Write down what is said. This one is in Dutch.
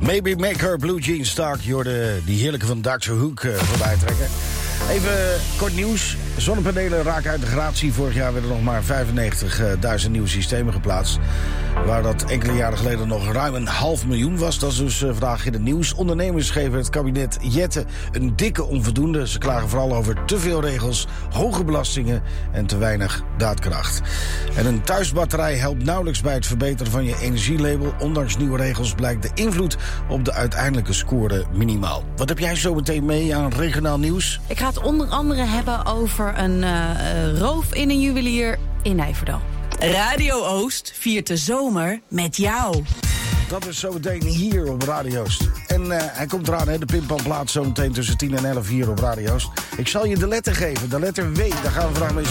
Maybe Make Her Blue Jeans Stark. Je hoorde die heerlijke van Dr. Hook voorbij trekken. Even kort nieuws. Zonnepanelen raken uit de gratie. Vorig jaar werden er nog maar 95.000 nieuwe systemen geplaatst. Waar dat enkele jaren geleden nog ruim 500.000 was. Dat is dus vandaag in het nieuws. Ondernemers geven het kabinet Jette een dikke onvoldoende. Ze klagen vooral over te veel regels, hoge belastingen en te weinig daadkracht. En een thuisbatterij helpt nauwelijks bij het verbeteren van je energielabel. Ondanks nieuwe regels blijkt de invloed op de uiteindelijke score minimaal. Wat heb jij zo meteen mee aan regionaal nieuws? Ik ga het onder andere hebben over een roof in een juwelier in Nijverdal. Radio Oost viert de zomer met jou. Dat is zometeen hier op Radio Oost. En hij komt eraan, hè, de Pimpamplaat zometeen tussen 10 en 11 hier op Radio Oost. Ik zal je de letter geven, de letter W. Daar gaan we vandaag mee